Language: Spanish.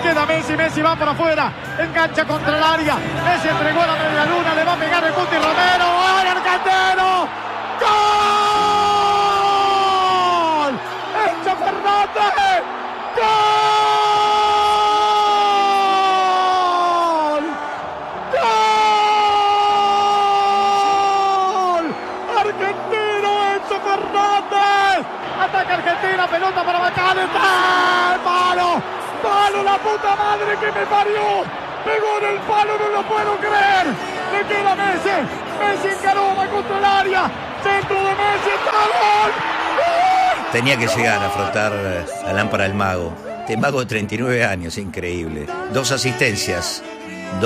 queda Messi, Messi va para afuera, engancha contra el área, Messi entregó a la media luna, le va a pegar el Cuti Romero, ¡ay, Argentino! ¡Gol! ¡Enzo Fernández! ¡Gol! ¡Gol! ¡Argentino, Enzo Fernández! Ataca Argentina, pelota para McAllister, ¡palo! ¡Palo, la puta madre que me parió! ¡Pegó en el palo, no lo puedo creer! ¡Le queda Messi! ¡Messi encaró, va contra el área! ¡Centro de Messi, está gol! ¡Gol! Tenía que llegar a frotar la lámpara del mago. Este mago de 39 años, increíble. 2 asistencias,